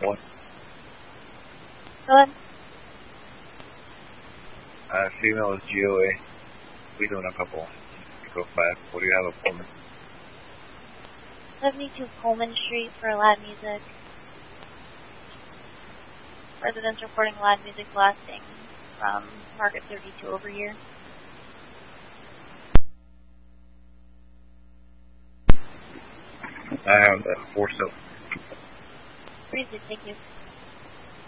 What? Go ahead. Female is GOA. We doing a couple. Go 5. What do you have a Pullman? 72 Pullman Street for loud music. Residents reporting loud music blasting from Market 32 over here. I have that 4-7. Freeze it, thank you.